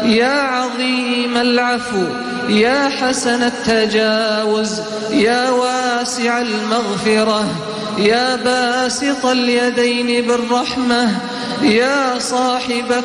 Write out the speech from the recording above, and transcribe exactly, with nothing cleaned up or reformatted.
يا عظيم العفو يا حسن التجاوز يا واسع المغفرة يا باسط اليدين بالرحمة يا صاحب